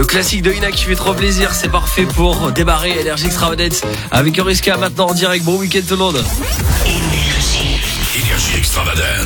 classique de Ina qui fait trop plaisir, c'est parfait pour démarrer Énergie Extravagance avec Euriska maintenant en direct. Bon week-end tout le monde. Énergie Extravagance.